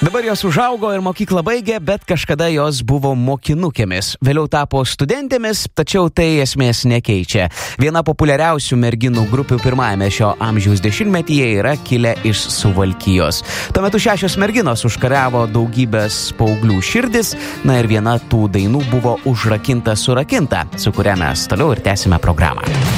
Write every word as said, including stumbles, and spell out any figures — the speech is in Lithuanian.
Dabar jos užaugo ir mokyklą baigė, bet kažkada jos buvo mokinukėmis. Vėliau tapo studentėmis, tačiau tai esmės nekeičia. Viena populiariausių merginų grupių pirmajame šio amžiaus dešimtmetyje yra kilę iš Suvalkijos. Tuo metu šešios merginos užkariavo daugybės paauglių širdis, na ir viena tų dainų buvo Užrakinta surakinta, su kuria mes toliau ir tęsime programą.